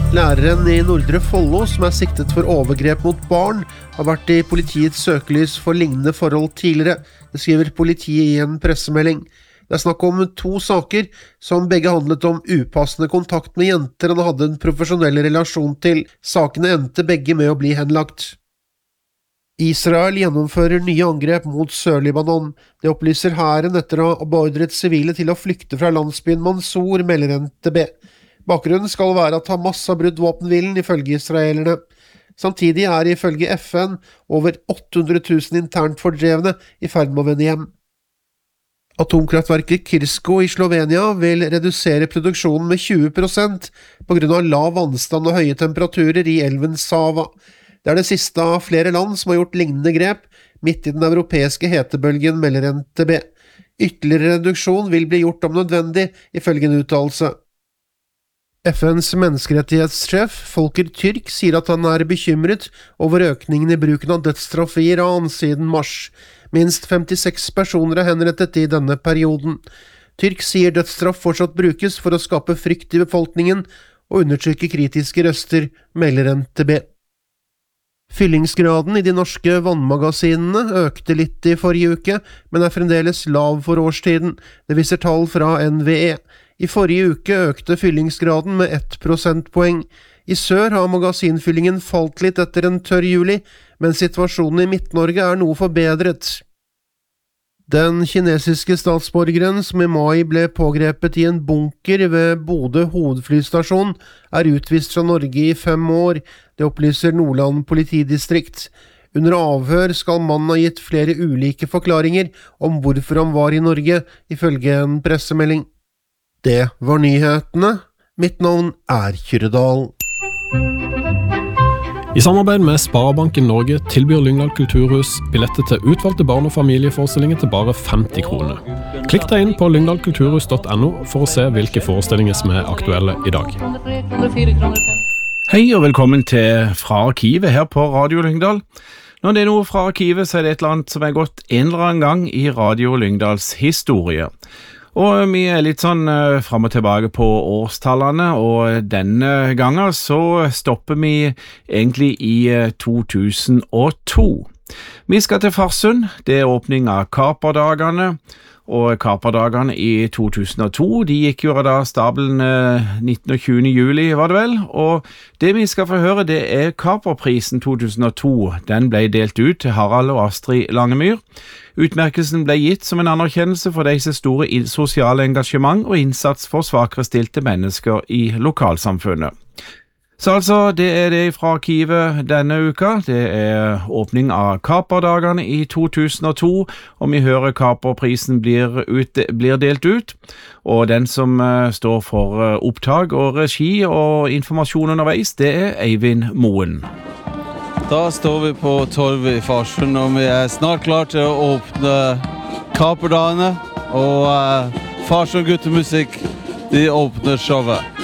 Læreren i Nordre Follo, som siktet for overgrep mot barn, har vært i politiets søkelys for lignende forhold tidligere, det skriver politiet i en pressemelding. Det snakk om 2 saker som begge handlet om upassende kontakt med jenter han hadde en profesjonell relasjon til. Sakene endte begge med å bli henlagt. Israel gjennomfører nye angrep mot Sør-Libanon. Det opplyser hæren etter å ha beordret sivile til å flykte fra landsbyen Mansour, melder NTB. Bakgrunnen skal være at Hamas har brutt våpenhvilen, ifølge israelerne. Samtidig ifølge FN over 800 000 internt fordrevne i ferd med å vende hjem. Atomkraftverket Krško i Slovenia vil redusere produksjonen med 20% på grunn av lav vannstand og høye temperaturer i elven Sava. Det det siste av flere land som har gjort lignende grep midt i den europeiske hetebølgen, melder NTB. Ytterligere reduksjon vil bli gjort om nødvendig, ifølge en uttalelse. FNs menneskerettighetssjef Volker Türk sier at han bekymret over økningen i bruken av dødsstraff i Iran siden mars. Minst 56 personer henrettet i denne perioden. Türk sier dødsstraff fortsatt brukes for å skape frykt i befolkningen og undertrykke kritiske røster, melder NTB. Fyllingsgraden i de norske vannmagasinene økte litt i forrige uke, men fremdeles lav for årstiden. Det viser tall fra NVE. I forrige uke økte fyllingsgraden med 1 prosentpoeng. I sør har magasinfyllingen falt litt etter en tørr juli, men situasjonen i Midt-Norge noe forbedret. Den kinesiske statsborgeren som i mai ble pågrepet i en bunker ved Bodø hovedflystasjon utvist fra Norge i 5 år, det opplyser Nordland politidistrikt. Under avhør skal mannen ha gitt flere ulike forklaringer om hvorfor han var i Norge, ifølge en pressemelding. Det var nyhetene. Mitt navn Kyrre Dahl. I samarbeid med Sparebanken Norge tilbyr Lyngdal Kulturhus billetter til utvalgte barn- og familieforestillinger til bare 50 kroner. Klikk deg inn på lyngdalkulturhus.no for å se hvilke forestillinger som aktuelle i dag. Hei og velkommen til Fra Arkivet her på Radio Lyngdal. Når det noe fra arkivet, så det et eller annet som gått en eller annen gang i Radio Lyngdals historie. Og vi litt sånn frem og tilbake på årstallene, og denne gangen så stopper vi egentlig i 2002. Vi skal til Farsund, det åpning av Kaperdagene, og Kaperdagene i 2002, de gikk jo da stabelen 19. og 20. juli, var det vel? Og det vi skal få høre, det Kaperprisen 2002. Den ble delt ut til Harald og Astrid Langemyr. Utmerkelsen ble gitt som en anerkjennelse for deres store sosiale engasjement og innsats for svakere stilte mennesker i lokalsamfunnet. Så altså, det det fra arkivet denne uka. Det åpning av Kaperdagene i 2002, og vi hører Kaperprisen blir delt ut. Og den som står for opptak og regi og informasjon underveis, det Eivind Moen. Da står vi på torvet i Farsund, og vi snart klar til å åpne Kaperdagene, og Farsund Guttemusikk, de åpner showet.